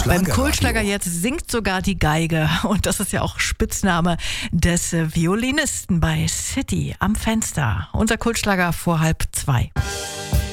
Beim Kultschlager jetzt singt sogar die Geige. Und das ist ja auch Spitzname des Violinisten bei City am Fenster. Unser Kultschlager vor 1:30.